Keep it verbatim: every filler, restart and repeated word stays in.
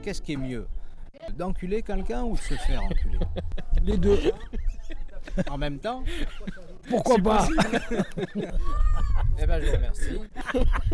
qu'est-ce qui est mieux? D'enculer quelqu'un ou de se faire enculer? Les deux. En même temps? Pourquoi pas? Eh ben je vous remercie.